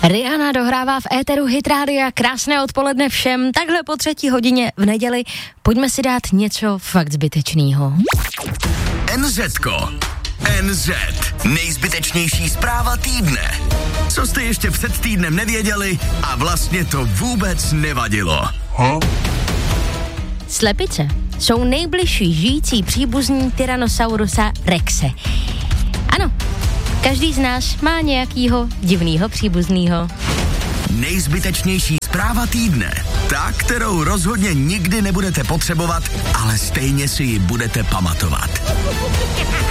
Rihanna dohrává v éteru Hit Rádia. Krásné odpoledne všem. Takhle po 3:00 v neděli pojďme si dát něco fakt zbytečného. NZko. NZ. Nejzbytečnější zpráva týdne. Co jste ještě před týdnem nevěděli a vlastně to vůbec nevadilo. Slepice jsou nejbližší žijící příbuzní Tyrannosaurusa Rexe. Ano, každý z nás má nějakýho divnýho příbuznýho. Nejzbytečnější zpráva týdne. Ta, kterou rozhodně nikdy nebudete potřebovat, ale stejně si ji budete pamatovat.